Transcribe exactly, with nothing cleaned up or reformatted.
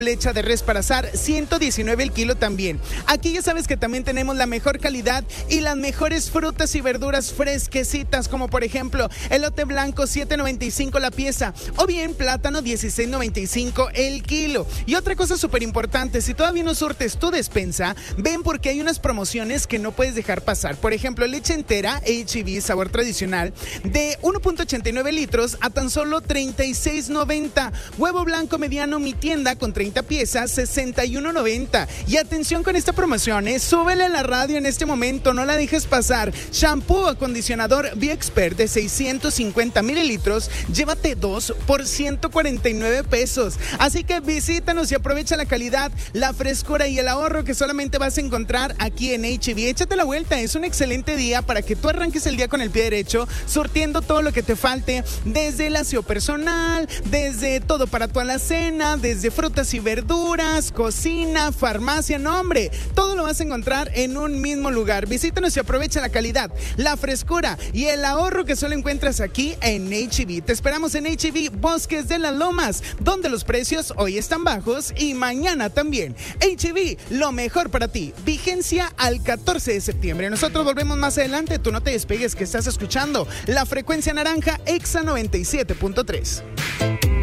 Leche de res para asar, ciento diecinueve el kilo también. Aquí ya sabes que también tenemos la mejor calidad y las mejores frutas y verduras fresquecitas, como por ejemplo elote blanco siete noventa y cinco la pieza o bien plátano dieciséis noventa y cinco el kilo. Y otra cosa súper importante, si todavía no surtes tu despensa, ven porque hay unas promociones que no puedes dejar pasar. Por ejemplo, leche entera H E B sabor tradicional de uno punto ochenta y nueve litros a tan solo treinta y seis noventa. Huevo blanco mediano mi tienda con treinta piezas, sesenta y uno noventa. Y atención con esta promoción, ¿eh? Súbele a la radio en este momento, no la dejes pasar. Shampoo acondicionador Bioexpert de seiscientos cincuenta mililitros, llévate dos por ciento cuarenta y nueve pesos. Así que visítanos y aprovecha la calidad, la frescura y el ahorro que solamente vas a encontrar aquí en H E B. Échate la vuelta, es un excelente día para que tú arranques el día con el pie derecho, surtiendo todo lo que te falte, desde el aseo personal, desde todo para tu alacena, desde frutas y verduras, cocina, farmacia, no hombre, todo lo vas a encontrar en un mismo lugar. Visítanos y aprovecha la calidad, la frescura y el ahorro que solo encuentras aquí en H E B. Te esperamos en H E B Bosques de las Lomas, donde los precios hoy están bajos y mañana también. H E B, lo mejor para ti. Vigencia al catorce de septiembre. Nosotros volvemos más adelante, tú no te despegues que estás escuchando la frecuencia naranja Exa noventa y siete punto tres.